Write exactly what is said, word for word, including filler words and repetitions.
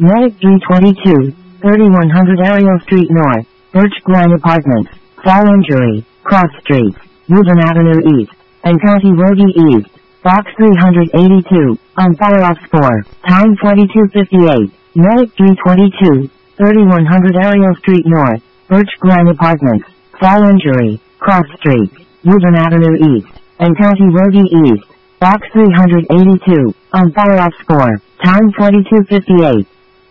Medic three twenty-two, thirty-one hundred Ariel Street North, Birch Glen Apartments, Fall Injury, Cross Streets, Woburn Avenue East, and County Road East, Box three eighty-two, on fire off four, time twenty-two fifty-eight. Medic three twenty-two, thirty-one hundred Ariel Street North, Birch Glen Apartments, Fall Injury, Cross Streets, Woburn Avenue East, and County Road East, Box three eighty-two, on fire off four, time twenty-two fifty-eight.